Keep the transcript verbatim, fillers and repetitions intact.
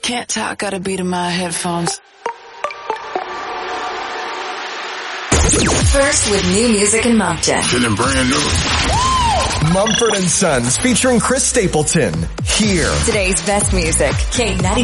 Can't talk, got a beat in my headphones. First with new music in Moncton. Feeling brand new. Mumford and Sons featuring Chris Stapleton. Here. Today's best music. K ninety.